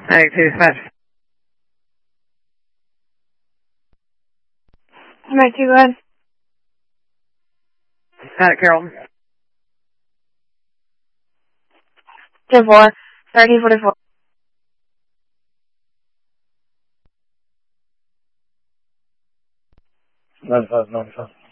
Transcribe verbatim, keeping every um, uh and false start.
ninety-two, dispatch. ninety-two, go ahead. Static, Carrollton. ten four, thirteen forty-four. ninety-five, ninety-five.